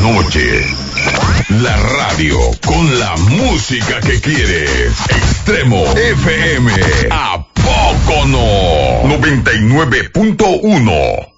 noche. La radio con la música que quieres. Extremo FM. ¿A poco no? 99.1.